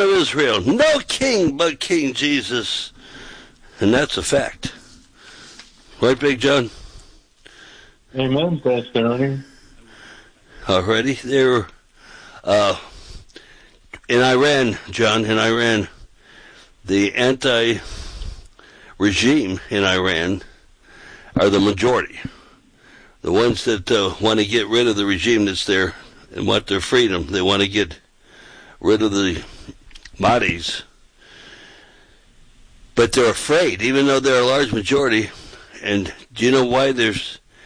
of Israel. No king but King Jesus. And that's a fact. Right, Big John? Amen, Pastor Ernie. Already? They were in Iran, John, in Iran, the anti-regime in Iran are the majority. The ones that want to get rid of the regime that's there and want their freedom, they want to get rid of the Mahdi's. But they're afraid, even though they're a large majority. And do you know why there's